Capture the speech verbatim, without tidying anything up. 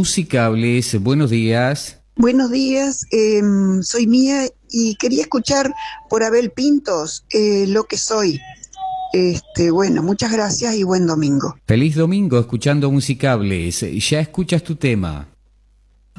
Musicables, buenos días. Buenos días, eh, soy Mía y quería escuchar por Abel Pintos, eh, Lo que soy. Este, bueno, muchas gracias y buen domingo. Feliz domingo escuchando Musicables. Ya escuchas tu tema.